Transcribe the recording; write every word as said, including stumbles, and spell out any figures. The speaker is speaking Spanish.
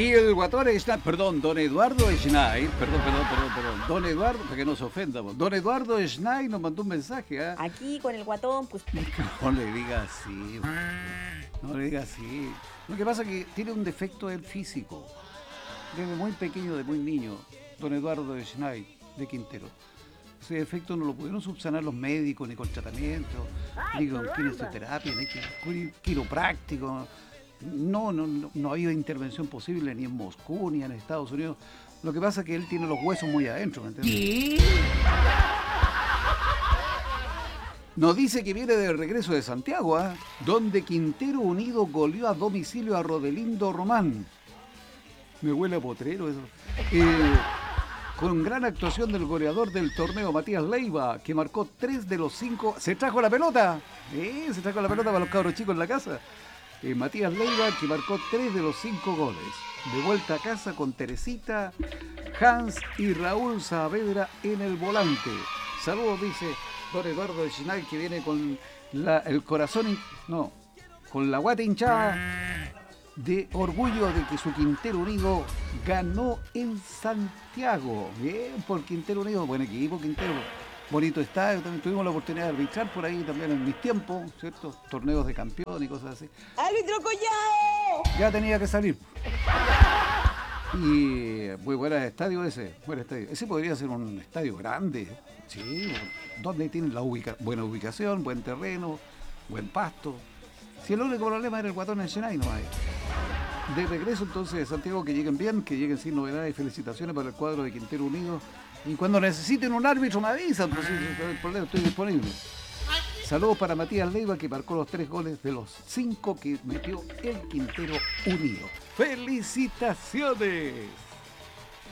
Y el guatón está, perdón, don Eduardo Schneider, perdón, perdón, perdón, perdón, don Eduardo, para que no se ofenda, don Eduardo Schneider nos mandó un mensaje, ¿ah? ¿eh? Aquí con el guatón, pues... No le diga así, no le diga así. Lo que pasa es que tiene un defecto del físico, desde muy pequeño, de muy niño, don Eduardo Schneider, de Quintero. Ese defecto no lo pudieron subsanar los médicos, ni con tratamiento, ni con kinesioterapia, ni con quiropráctico. No, no, no, no ha habido intervención posible ni en Moscú, ni en Estados Unidos. Lo que pasa es que él tiene los huesos muy adentro, ¿me entiendes? Nos dice que viene de regreso de Santiago, ¿eh? Donde Quintero Unido goleó a domicilio a Rodelindo Román. Me huele a potrero eso. Eh, con gran actuación del goleador del torneo, Matías Leiva, que marcó tres de los cinco. ¿Se trajo la pelota? Eh, se trajo la pelota para los cabros chicos en la casa. Eh, Matías Leiva, que marcó tres de los cinco goles. De vuelta a casa con Teresita, Hans y Raúl Saavedra en el volante. Saludos, dice don Eduardo Schneider, que viene con la, el corazón, in, no, con la guata hinchada de orgullo de que su Quintero Unido ganó en Santiago. Bien por Quintero Unido, buen equipo Quintero. Bonito estadio, también tuvimos la oportunidad de arbitrar por ahí también en mis tiempos, ¿cierto? Torneos de campeón y cosas así. ¡Árbitro Collao! Ya tenía que salir. Y muy buen estadio ese, buen estadio. Ese podría ser un estadio grande, sí, donde tienen la ubica buena ubicación, buen terreno, buen pasto. Si el único problema era el guatón en Chennai, no hay. De regreso entonces de Santiago, que lleguen bien, que lleguen sin novedades y felicitaciones para el cuadro de Quintero Unido. Y cuando necesiten un árbitro me avisan, pues si el problema, estoy disponible. Saludos para Matías Leiva, que marcó los tres goles de los cinco que metió el Quintero Unido. ¡Felicitaciones!